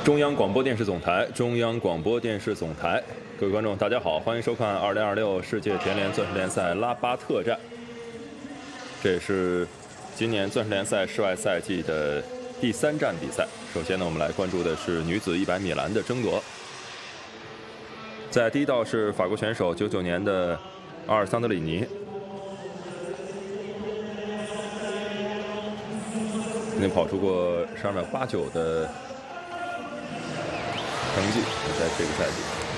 中央广播电视总台，中央广播电视总台，各位观众，大家好，欢迎收看2026世界田联钻石联赛拉巴特站。这也是今年钻石联赛室外赛季的第3站比赛。首先呢，我们来关注的是女子100米栏的争夺。在第一道是法国选手99年的阿尔桑德里尼，曾经跑出过12秒89的成绩，在这个赛季。